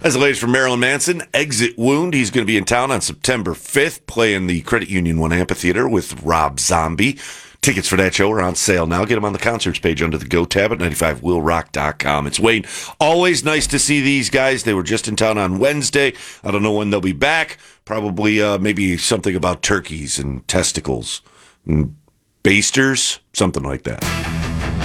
As the latest from Marilyn Manson, Exit Wound. He's going to be in town on September 5th, playing the Credit Union One Amphitheater with Rob Zombie. Tickets for that show are on sale now. Get them on the concerts page under the Go tab at 95willrock.com. It's Wayne. Always nice to see these guys. They were just in town on Wednesday. I don't know when they'll be back. Probably maybe something about turkeys and testicles and basters, something like that.